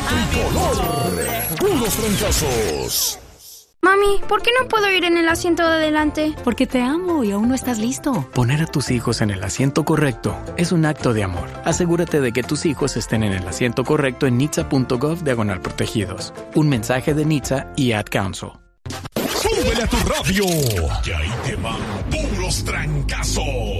Tricolor. Puros trancazos. Mami, ¿por qué no puedo ir en el asiento de adelante? Porque te amo y aún no estás listo. Poner a tus hijos en el asiento correcto es un acto de amor. Asegúrate de que tus hijos estén en el asiento correcto en nhtsa.gov/protegidos. Un mensaje de NHTSA y Ad Council. ¡Súbele a tu radio! Y ahí te van puros trancazos.